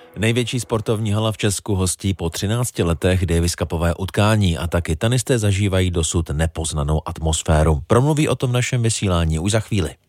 Největší sportovní hala v Česku hostí po 13 letech Davis Cupové utkání a taky tenisté zažívají dosud nepoznanou atmosféru. Promluví o tom v našem vysílání už za chvíli.